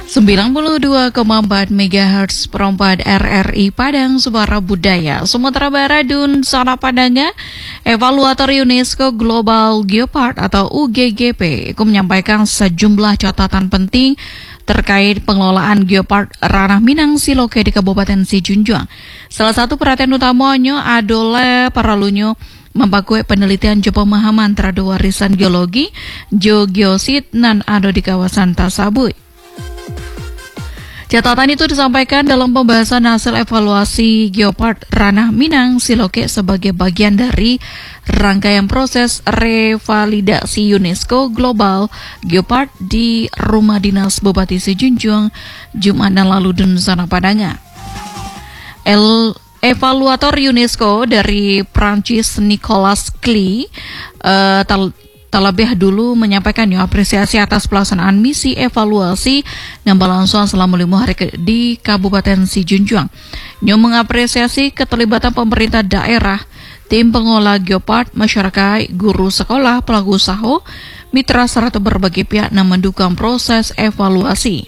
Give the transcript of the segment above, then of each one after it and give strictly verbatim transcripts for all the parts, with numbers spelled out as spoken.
sembilan puluh dua koma empat megahertz perempat R R I Padang Suara Budaya Sumatera Barat dan Sana Padangnya. Evaluator UNESCO Global Geopark atau U G G P itu menyampaikan sejumlah catatan penting terkait pengelolaan Geopark Ranah Minang Siloke di Kabupaten Sijunjuang. Salah satu perhatian utamanya adalah paralunyo membakui penelitian jo pemahaman terhadap warisan geologi, geogeosit nan ada di kawasan Tasabui. Catatan itu disampaikan dalam pembahasan hasil evaluasi Geopark Ranah Minang Siloke sebagai bagian dari rangkaian proses revalidasi UNESCO Global Geopark di Rumah Dinas Bupati Sijunjuang Jumat dan lalu dan Sana Padangnya. El Evaluator UNESCO dari Prancis Nicolas Klee uh, terlebih dulu menyampaikan ya, apresiasi atas pelaksanaan misi evaluasi yang berlangsung selama lima hari ke, di Kabupaten Sijunjuang. Nyo mengapresiasi keterlibatan pemerintah daerah, tim pengolah Geopark, masyarakat, guru sekolah, pelaku usaha, mitra serta berbagai pihak yang mendukung proses evaluasi.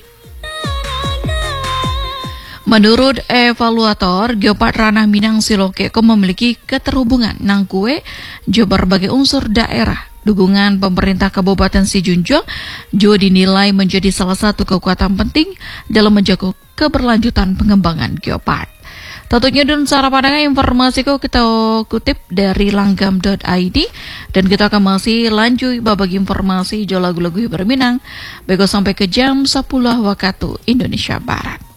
Menurut evaluator, Geopark Ranah Minang Siloke memiliki keterhubungan nang kue jo berbagai unsur daerah. Dukungan pemerintah Kabupaten Sijunjuang juga dinilai menjadi salah satu kekuatan penting dalam menjaga keberlanjutan pengembangan Geopark. Tentunya dan cara pandangan informasi kita kutip dari langgam dot i d dan kita akan masih lanjut babagi informasi jo lagu-lagu berminang. Bego sampai ke jam sepuluh waktu Indonesia Barat.